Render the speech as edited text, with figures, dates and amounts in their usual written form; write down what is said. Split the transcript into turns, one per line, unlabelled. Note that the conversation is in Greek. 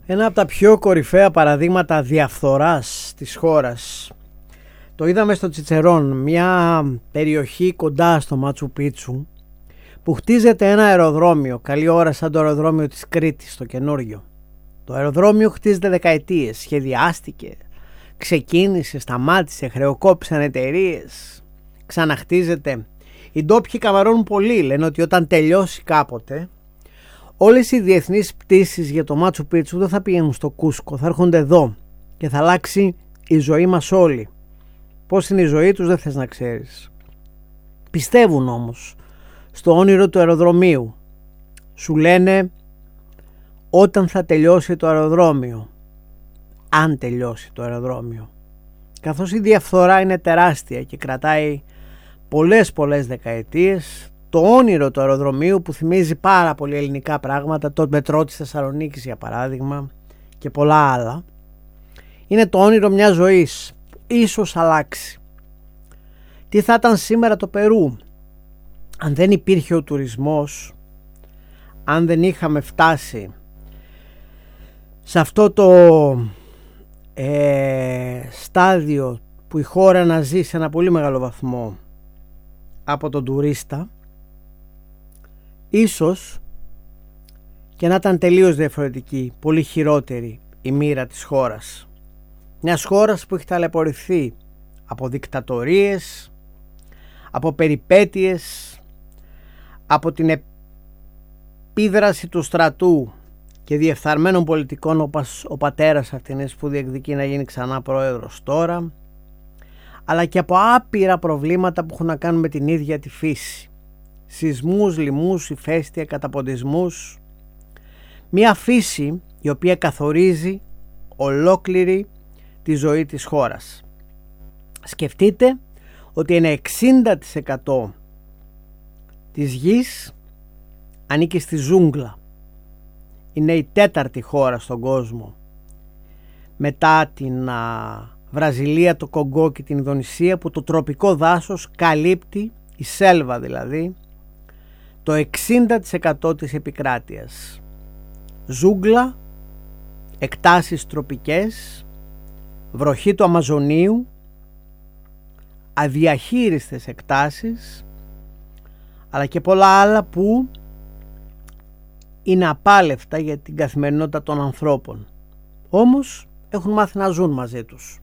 Ένα από τα πιο κορυφαία παραδείγματα διαφθοράς της χώρας το είδαμε στο Τσιτσερόν, μια περιοχή κοντά στο Μάτσου Πίτσου, που χτίζεται ένα αεροδρόμιο, καλή ώρα σαν το αεροδρόμιο της Κρήτης, το καινούριο. Το αεροδρόμιο χτίζεται δεκαετίες, σχεδιάστηκε, ξεκίνησε, σταμάτησε, χρεοκόπησαν εταιρείες, ξαναχτίζεται. Οι ντόπιοι καμαρώνουν πολύ, λένε ότι όταν τελειώσει κάποτε, όλες οι διεθνείς πτήσεις για το Μάτσου Πίτσου δεν θα πηγαίνουν στο Κούσκο, θα έρχονται εδώ και θα αλλάξει η ζωή μας όλοι. Πώς είναι η ζωή τους δεν θες να ξέρεις. Πιστεύουν όμως στο όνειρο του αεροδρομίου. Σου λένε όταν θα τελειώσει το αεροδρόμιο, αν τελειώσει το αεροδρόμιο. Καθώς η διαφθορά είναι τεράστια και κρατάει πολλές δεκαετίες, το όνειρο του αεροδρομίου, που θυμίζει πάρα πολύ ελληνικά πράγματα, το μετρό της Θεσσαλονίκης για παράδειγμα και πολλά άλλα, είναι το όνειρο μιας ζωής που ίσως αλλάξει. Τι θα ήταν σήμερα το Περού αν δεν υπήρχε ο τουρισμός, αν δεν είχαμε φτάσει σε αυτό το στάδιο που η χώρα να ζει σε ένα πολύ μεγάλο βαθμό από τον τουρίστα, ίσως και να ήταν τελείως διαφορετική, πολύ χειρότερη η μοίρα της χώρας. Μιας χώρας που έχει ταλαιπωρηθεί από δικτατορίες, από περιπέτειες, από την επίδραση του στρατού και διεφθαρμένων πολιτικών, όπως ο πατέρας αυτής που διεκδικεί να γίνει ξανά πρόεδρος τώρα, αλλά και από άπειρα προβλήματα που έχουν να κάνουν με την ίδια τη φύση. Σεισμούς, λοιμούς, ηφαίστεια, καταποντισμούς. Μια φύση η οποία καθορίζει ολόκληρη τη ζωή της χώρας. Σκεφτείτε ότι ένα 60% της γης ανήκει στη ζούγκλα. Είναι η τέταρτη χώρα στον κόσμο μετά την Βραζιλία, το Κονγκό και την Ινδονησία, που το τροπικό δάσος καλύπτει, η σέλβα δηλαδή, το 60% της επικράτειας. Ζούγκλα, εκτάσεις τροπικές, βροχή του Αμαζονίου, αδιαχείριστες εκτάσεις, αλλά και πολλά άλλα που είναι απάλευτα για την καθημερινότητα των ανθρώπων. Όμως έχουν μάθει να ζουν μαζί τους.